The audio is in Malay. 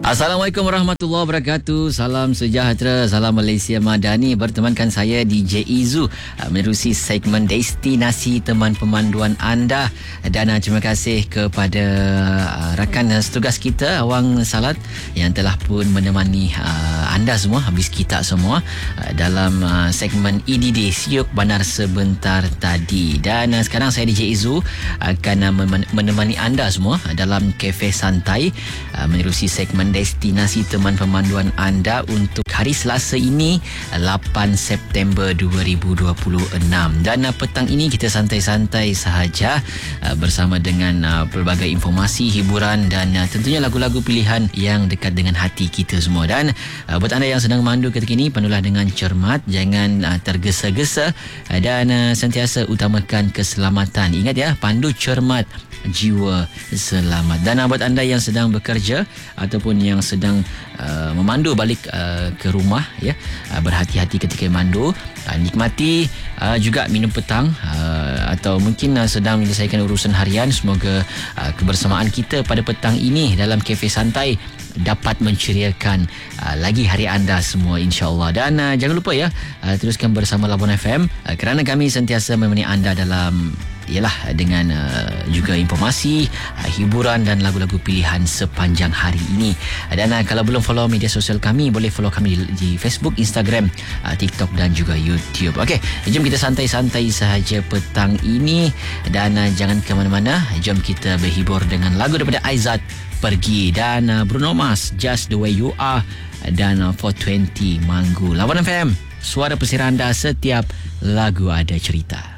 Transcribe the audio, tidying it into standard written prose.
Assalamualaikum warahmatullahi wabarakatuh. Salam sejahtera, salam Malaysia Madani. Bertemankan saya DJ Izu menerusi segmen Destinasi Teman Pemanduan anda. Dan terima kasih kepada rakan setugas kita Awang Salat yang telah pun menemani anda semua, habis kita semua dalam segmen EDD Siuk Bandar sebentar tadi. Dan sekarang saya DJ Izu akan menemani anda semua dalam Cafe Santai menerusi segmen Destinasi Teman Pemanduan anda untuk hari Selasa ini 8 September 2026. Dan petang ini kita santai-santai sahaja bersama dengan pelbagai informasi, hiburan dan tentunya lagu-lagu pilihan yang dekat dengan hati kita semua. Dan buat anda yang sedang memandu ketika ini, pandulah dengan cermat, jangan tergesa-gesa dan sentiasa utamakan keselamatan. Ingat ya, pandu cermat, jiwa selamat. Dan buat anda yang sedang bekerja ataupun yang sedang memandu balik ke rumah, ya, berhati-hati ketika memandu, nikmati juga minum petang atau mungkin sedang menyelesaikan urusan harian. Semoga kebersamaan kita pada petang ini dalam Cafe Santai dapat menceriakan lagi hari anda semua, insya-Allah. Dan jangan lupa ya, teruskan bersama Labuan FM kerana kami sentiasa menemani anda dalam dengan juga informasi, hiburan dan lagu-lagu pilihan sepanjang hari ini. Dan kalau belum follow media sosial kami, boleh follow kami di Facebook, Instagram, TikTok dan juga YouTube. Okey, jom kita santai-santai sahaja petang ini dan jangan ke mana-mana. Jom kita berhibur dengan lagu daripada Aizat, Pergi, dan Bruno Mars, Just the Way You Are, dan 420 Manggu. Lawan FM, suara pesir anda, setiap lagu ada cerita.